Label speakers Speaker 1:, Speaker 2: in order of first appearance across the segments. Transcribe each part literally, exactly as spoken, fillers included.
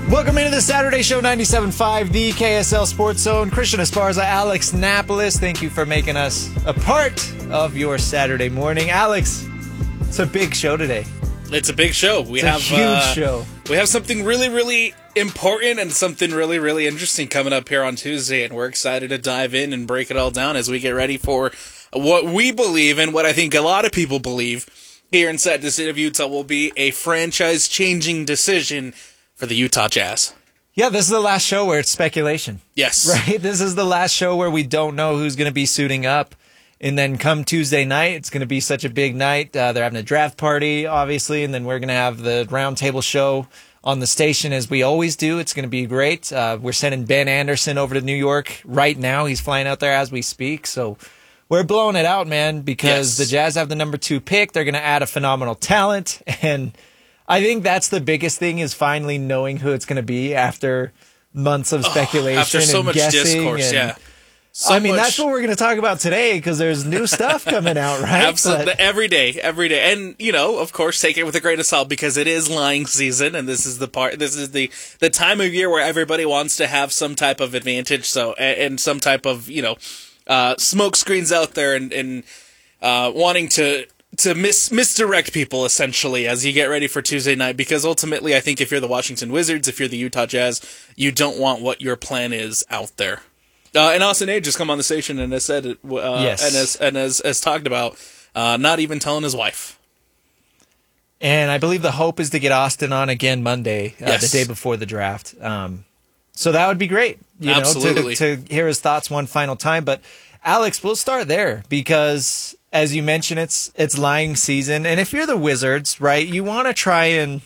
Speaker 1: Welcome into the Saturday Show, ninety-seven point five, the K S L Sports Zone. Christian Esparza, Alex Napolis, thank you for making us a part of your Saturday morning. Alex, it's a big show today.
Speaker 2: It's a big show. We
Speaker 1: it's
Speaker 2: have
Speaker 1: a huge
Speaker 2: uh,
Speaker 1: show.
Speaker 2: We have something really, really important and something really, really interesting coming up here on Tuesday, and we're excited to dive in and break it all down as we get ready for what we believe and what I think a lot of people believe here inside the state of Utah will be a franchise-changing decision for the Utah Jazz.
Speaker 1: Yeah, this is the last show where it's speculation.
Speaker 2: Yes.
Speaker 1: Right? This is the last show where we don't know who's going to be suiting up. And then come Tuesday night, it's going to be such a big night. Uh, they're having a draft party, obviously, and then we're going to have the roundtable show on the station as we always do. It's going to be great. Uh, we're sending Ben Anderson over to New York right now. He's flying out there as we speak. So we're blowing it out, man, because
Speaker 2: yes.
Speaker 1: the Jazz have the number two pick. They're going to add a phenomenal talent, and I think that's the biggest thing is finally knowing who it's going to be after months of speculation oh,
Speaker 2: after so
Speaker 1: and
Speaker 2: much
Speaker 1: guessing.
Speaker 2: discourse,
Speaker 1: and,
Speaker 2: yeah. So
Speaker 1: I mean,
Speaker 2: much.
Speaker 1: that's what we're going to talk about today because there's new stuff coming out, right?
Speaker 2: Absolutely.
Speaker 1: But
Speaker 2: every day, every day. And, you know, of course, take it with a grain of salt because it is lying season, and this is the part, this is the, the time of year where everybody wants to have some type of advantage, so, and, and some type of, you know, uh, smoke screens out there and, and uh, wanting to, to mis- misdirect people, essentially, as you get ready for Tuesday night, because ultimately, I think if you're the Washington Wizards, if you're the Utah Jazz, you don't want what your plan is out there. Uh, and Austin Age just come on the station and has said it, uh,
Speaker 1: yes.
Speaker 2: and has and has, has talked about uh, not even telling his wife.
Speaker 1: And I believe the hope is to get Austin on again Monday, uh,
Speaker 2: yes.
Speaker 1: the day before the draft. Um, so that would be great, you
Speaker 2: Absolutely.
Speaker 1: know, to, to hear his thoughts one final time. But Alex, we'll start there because, as you mentioned, it's it's lying season, and if you're the Wizards, right, you want to try and,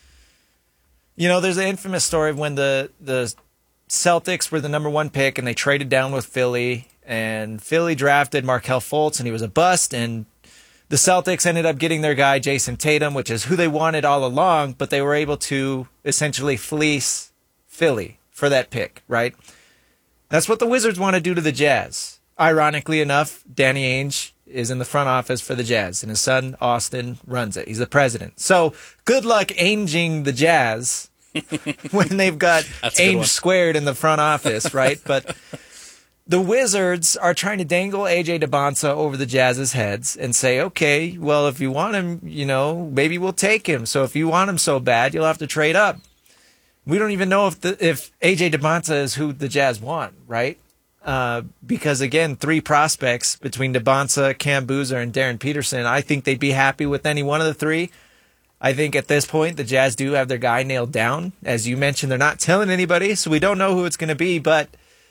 Speaker 1: you know, there's an infamous story of when the the Celtics were the number one pick and they traded down with Philly, and Philly drafted Markelle Fultz and he was a bust, and the Celtics ended up getting their guy Jason Tatum, which is who they wanted all along, but they were able to essentially fleece Philly for that pick, right? That's what the Wizards want to do to the Jazz. Ironically enough, Danny Ainge is in the front office for the Jazz, and his son Austin runs it. He's the president. So good luck Ainging the Jazz when they've got Ainge squared in the front office, right? But the Wizards are trying to dangle A J DeBonsa over the Jazz's heads and say, okay, well, if you want him, you know, maybe we'll take him. So if you want him so bad, you'll have to trade up. We don't even know if the, if A J DeBonsa is who the Jazz want, right? Uh, because, again, three prospects between DeBonsa, Cam Boozer, and Darren Peterson. I think they'd be happy with any one of the three. I think at this point, the Jazz do have their guy nailed down. As you mentioned, they're not telling anybody, so we don't know who it's going to be. But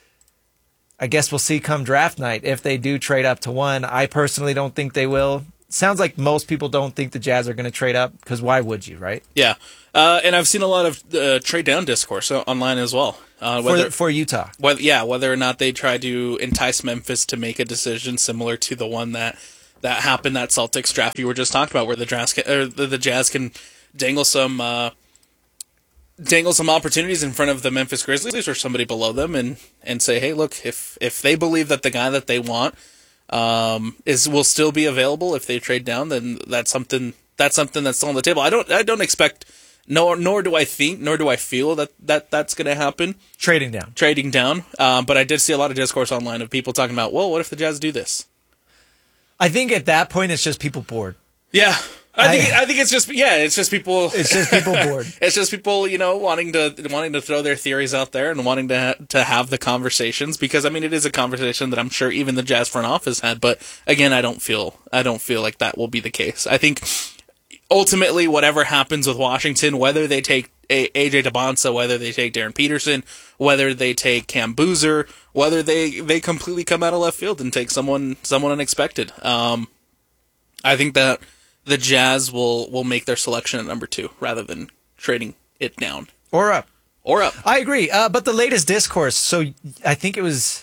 Speaker 1: I guess we'll see come draft night if they do trade up to one. I personally don't think they will. Sounds like most people don't think the Jazz are going to trade up, because why would you, right?
Speaker 2: Yeah, uh, and I've seen a lot of uh, trade down discourse online as well. Uh, whether,
Speaker 1: for, for Utah.
Speaker 2: Whether, yeah, whether or not they try to entice Memphis to make a decision similar to the one that, that happened, that Celtics draft you were just talking about, where the, Jazz can, or the, the Jazz can dangle some uh, dangle some opportunities in front of the Memphis Grizzlies or somebody below them and, and say, hey, look, if if they believe that the guy that they want um, is will still be available if they trade down, then that's something that's something that's still on the table. I don't I don't expect. Nor, nor do I think, nor do I feel that, that that's going to happen.
Speaker 1: Trading down.
Speaker 2: Trading down. Um, but I did see a lot of discourse online of people talking about, well, what if the Jazz do this?
Speaker 1: I think at that point, it's just people bored.
Speaker 2: Yeah. I,
Speaker 1: I
Speaker 2: think I think it's just, yeah, it's just people.
Speaker 1: It's just people bored.
Speaker 2: It's just people, you know, wanting to wanting to throw their theories out there and wanting to ha- to have the conversations, because, I mean, it is a conversation that I'm sure even the Jazz front office had. But, again, I don't feel I don't feel like that will be the case. I think ultimately, whatever happens with Washington, whether they take A J DeBonsa, whether they take Darren Peterson, whether they take Cam Boozer, whether they, they completely come out of left field and take someone someone unexpected, um, I think that the Jazz will, will make their selection at number two rather than trading it down.
Speaker 1: Or up.
Speaker 2: Or up.
Speaker 1: I agree. Uh, but the latest discourse, so I think it was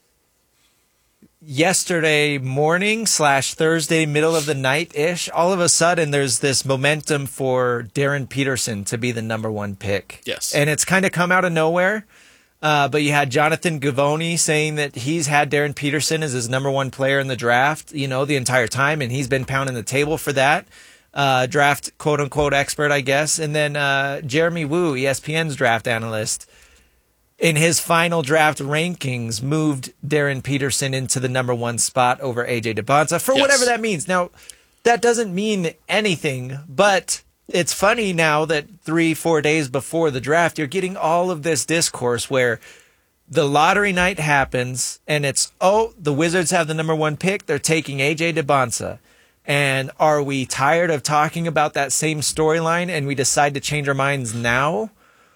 Speaker 1: yesterday morning slash Thursday, middle of the night-ish, all of a sudden there's this momentum for Darren Peterson to be the number one pick.
Speaker 2: Yes.
Speaker 1: And it's kind of come out of nowhere. Uh, but you had Jonathan Givony saying that he's had Darren Peterson as his number one player in the draft, you know, the entire time, and he's been pounding the table for that. uh, draft quote unquote expert, I guess. And then uh, Jeremy Woo, E S P N's draft analyst, in his final draft rankings, moved Darren Peterson into the number one spot over A J DeBonsa for
Speaker 2: Yes.
Speaker 1: whatever that means. Now, that doesn't mean anything, but it's funny now that three, four days before the draft, you're getting all of this discourse where the lottery night happens and it's, oh, the Wizards have the number one pick. They're taking A J DeBonsa. And are we tired of talking about that same storyline and we decide to change our minds now?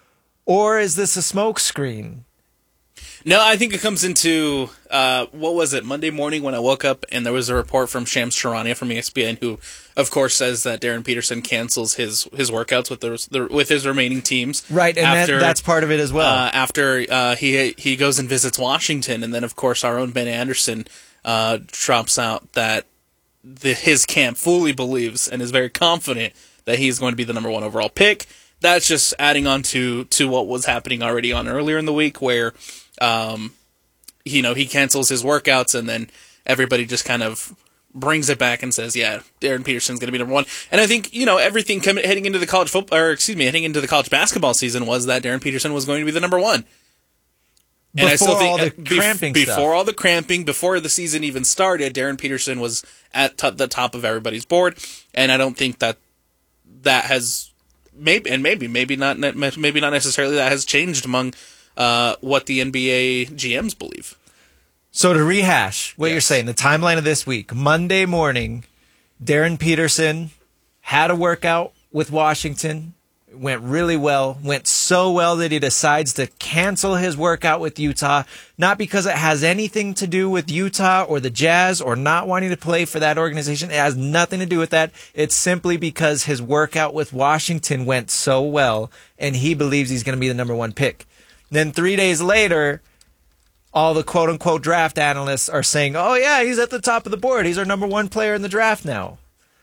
Speaker 1: Or is this a smokescreen?
Speaker 2: No, I think it comes into, uh, what was it, Monday morning when I woke up and there was a report from Shams Charania from E S P N who, of course, says that Darren Peterson cancels his, his workouts with the, the with his remaining teams.
Speaker 1: Right, and
Speaker 2: after,
Speaker 1: that, that's part of it as well.
Speaker 2: Uh, after uh, he he goes and visits Washington, and then, of course, our own Ben Anderson uh, drops out that the, his camp fully believes and is very confident that he's going to be the number one overall pick. That's just adding on to, to what was happening already on earlier in the week where, um, you know, he cancels his workouts and then everybody just kind of brings it back and says, yeah, Darren Peterson's going to be number one. And I think, you know, everything coming, heading into the college football, or excuse me, heading into the college basketball season was that Darren Peterson was going to be the number one.
Speaker 1: Before
Speaker 2: And I still think
Speaker 1: all the
Speaker 2: bef-
Speaker 1: cramping
Speaker 2: before
Speaker 1: stuff.
Speaker 2: all the cramping, before the season even started, Darren Peterson was at t- the top of everybody's board. And I don't think that that has, maybe, and maybe, maybe not, maybe not necessarily that has changed among uh, what the N B A G Ms believe.
Speaker 1: So to rehash what
Speaker 2: Yes.
Speaker 1: you're saying, the timeline of this week, Monday morning, Darren Peterson had a workout with Washington, went really well, went so well that he decides to cancel his workout with Utah, not because it has anything to do with Utah or the Jazz or not wanting to play for that organization. It has nothing to do with that. It's simply because his workout with Washington went so well and he believes he's going to be the number one pick. Then three days later, all the quote-unquote draft analysts are saying, oh, yeah, he's at the top of the board. He's our number one player in the draft now.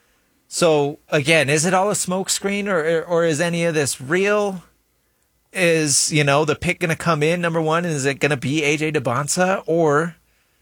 Speaker 1: So, again, is it all a smokescreen or, or is any of this real? Is, you know, the pick going to come in, number one, and is it going to be A J DeBonsa? Or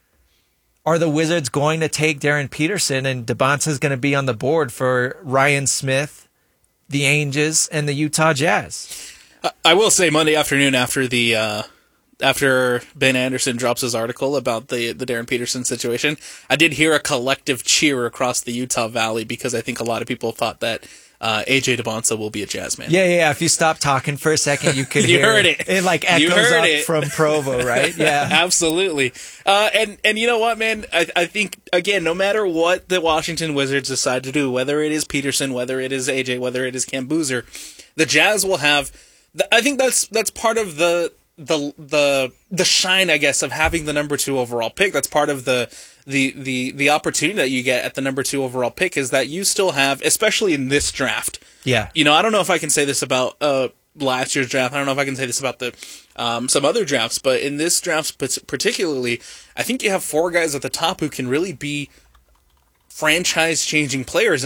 Speaker 1: are the Wizards going to take Darren Peterson and DeBonsa is going to be on the board for Ryan Smith, the Angels, and the Utah Jazz?
Speaker 2: I, I will say Monday afternoon after the... Uh After Ben Anderson drops his article about the the Darren Peterson situation, I did hear a collective cheer across the Utah Valley because I think a lot of people thought that uh, A J DeBonsa will be a Jazz man.
Speaker 1: Yeah, yeah. If you stop talking for a second, you could
Speaker 2: You
Speaker 1: hear
Speaker 2: heard it.
Speaker 1: It like
Speaker 2: You
Speaker 1: echoes
Speaker 2: heard
Speaker 1: up
Speaker 2: it.
Speaker 1: from Provo, right? Yeah.
Speaker 2: Absolutely. Uh, and, and you know what, man? I, I think, again, no matter what the Washington Wizards decide to do, whether it is Peterson, whether it is A J, whether it is Cam Boozer, the Jazz will have... The, I think that's that's part of the... the the the shine, I guess, of having the number two overall pick. That's part of the the the the opportunity that you get at the number two overall pick is that you still have, especially in this draft.
Speaker 1: Yeah.
Speaker 2: You know, I don't know if I can say this about uh, last year's draft. I don't know if I can say this about the um, some other drafts, but in this draft particularly, I think you have four guys at the top who can really be franchise-changing players.